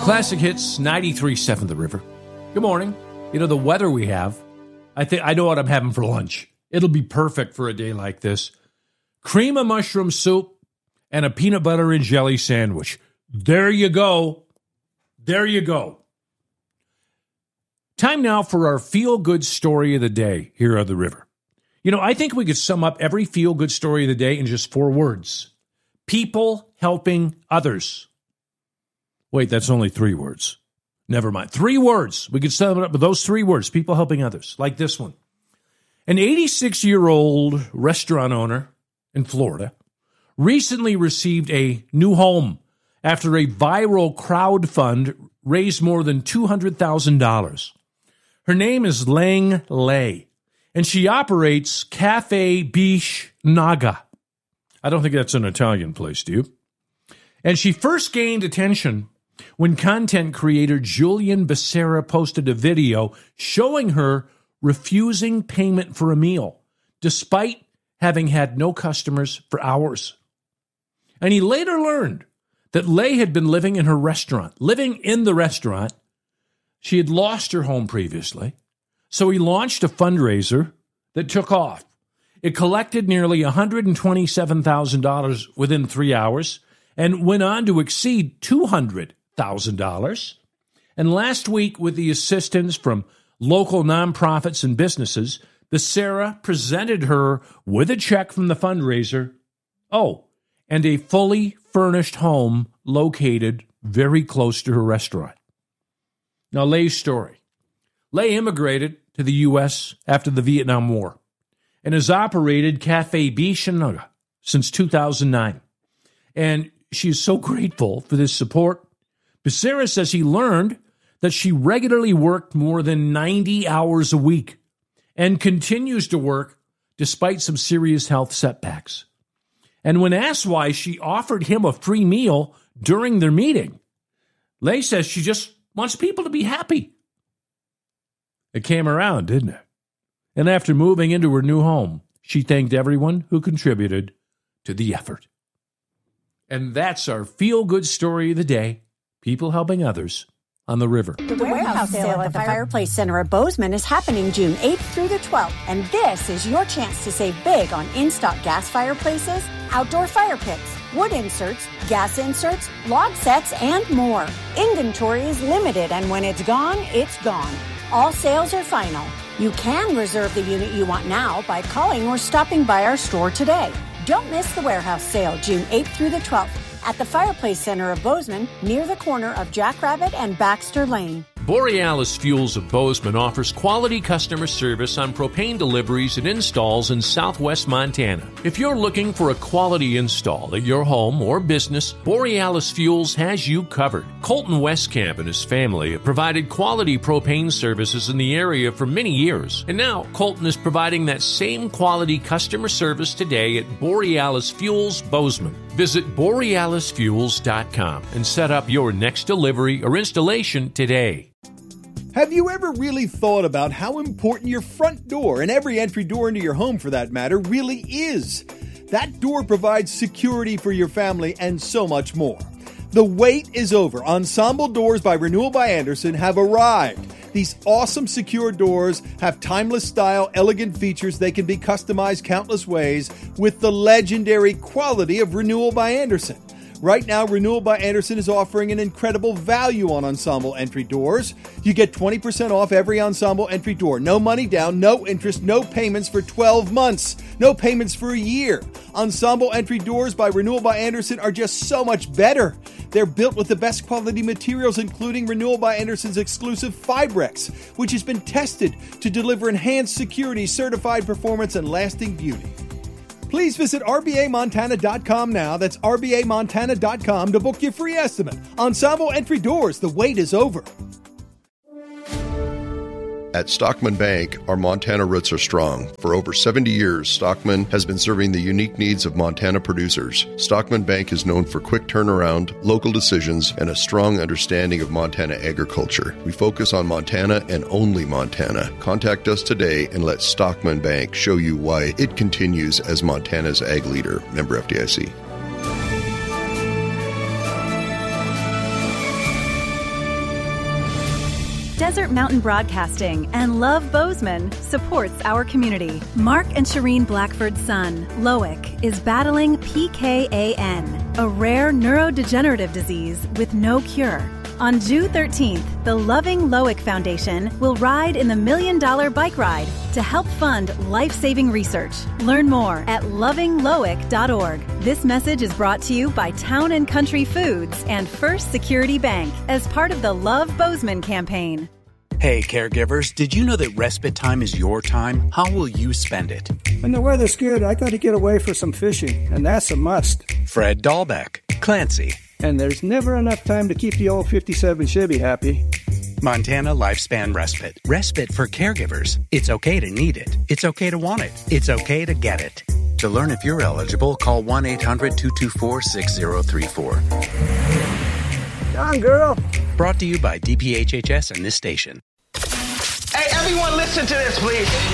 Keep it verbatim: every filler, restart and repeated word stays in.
Classic Hits ninety-three point seven The River. Good morning. You know, the weather we have, I think I know what I'm having for lunch. It'll be perfect for a day like this. Cream of mushroom soup and a peanut butter and jelly sandwich. There you go. There you go. Time now for our feel-good story of the day here on The River. You know, I think we could sum up every feel-good story of the day in just four words. People helping others. Wait, that's only three words. Never mind. Three words. We could sum it up with those three words. People helping others. Like this one. An eighty-six-year-old restaurant owner in Florida recently received a new home after a viral crowd fund raised more than two hundred thousand dollars. Her name is Lang Lei, and she operates Cafe Biche Naga. I don't think that's an Italian place, do you? And she first gained attention when content creator Julian Becerra posted a video showing her refusing payment for a meal, despite having had no customers for hours. And he later learned that Lei had been living in her restaurant, living in the restaurant. She had lost her home previously, so he launched a fundraiser that took off. It collected nearly one hundred twenty-seven thousand dollars within three hours and went on to exceed two hundred thousand dollars. And last week, with the assistance from local nonprofits and businesses, Becerra presented her with a check from the fundraiser. Oh, and a fully furnished home located very close to her restaurant. Now, Lei's story. Lei immigrated to the U S after the Vietnam War and has operated Cafe Biche Naga since two thousand nine. And she is so grateful for this support. Becerra says he learned that she regularly worked more than ninety hours a week and continues to work despite some serious health setbacks. And when asked why she offered him a free meal during their meeting, Lei says she just wants people to be happy. It came around, didn't it? And after moving into her new home, she thanked everyone who contributed to the effort. And that's our feel-good story of the day. People helping others on the river. The warehouse sale at the Fireplace Center of Bozeman is happening June eighth through the twelfth, and this is your chance to save big on in-stock gas fireplaces, outdoor fire pits, wood inserts, gas inserts, log sets, and more. Inventory is limited, and when it's gone, it's gone. All sales are final. You can reserve the unit you want now by calling or stopping by our store today. Don't miss the warehouse sale June eighth through the twelfth. At the Fireplace Center of Bozeman, near the corner of Jackrabbit and Baxter Lane. Borealis Fuels of Bozeman offers quality customer service on propane deliveries and installs in southwest Montana. If you're looking for a quality install at your home or business, Borealis Fuels has you covered. Colton Westcamp and his family have provided quality propane services in the area for many years, and now Colton is providing that same quality customer service today at Borealis Fuels Bozeman. Visit borealis fuels dot com and set up your next delivery or installation today. Have you ever really thought about how important your front door, and every entry door into your home for that matter, really is? That door provides security for your family and so much more. The wait is over. Ensemble Doors by Renewal by Andersen have arrived. These awesome secure doors have timeless style, elegant features. They can be customized countless ways with the legendary quality of Renewal by Andersen. Right now, Renewal by Andersen is offering an incredible value on Ensemble entry doors. You get twenty percent off every Ensemble entry door. No money down, no interest, no payments for twelve months. No payments for a year. Ensemble entry doors by Renewal by Andersen are just so much better. They're built with the best quality materials, including Renewal by Andersen's exclusive Fibrex, which has been tested to deliver enhanced security, certified performance, and lasting beauty. Please visit R B A Montana dot com now. That's R B A Montana dot com to book your free estimate. Ensemble entry doors, the wait is over. At Stockman Bank, our Montana roots are strong. For over seventy years, Stockman has been serving the unique needs of Montana producers. Stockman Bank is known for quick turnaround, local decisions, and a strong understanding of Montana agriculture. We focus on Montana and only Montana. Contact us today and let Stockman Bank show you why it continues as Montana's ag leader. Member F D I C. Desert Mountain Broadcasting and Love Bozeman supports our community. Mark and Shireen Blackford's son, Loic, is battling P K A N, a rare neurodegenerative disease with no cure. On June thirteenth, the Loving Loic Foundation will ride in the Million Dollar Bike Ride to help fund life-saving research. Learn more at loving loic dot org. This message is brought to you by Town and Country Foods and First Security Bank as part of the Love Bozeman campaign. Hey, caregivers, did you know that respite time is your time? How will you spend it? When the weather's good, I got to get away for some fishing, and that's a must. Fred Dahlbeck, Clancy. And there's never enough time to keep the old fifty-seven Chevy happy. Montana Lifespan Respite. Respite for caregivers. It's okay to need it. It's okay to want it. It's okay to get it. To learn if you're eligible, call one eight hundred two two four six zero three four. Gone, girl. Brought to you by D P H H S and this station. Hey, everyone, listen to this, please.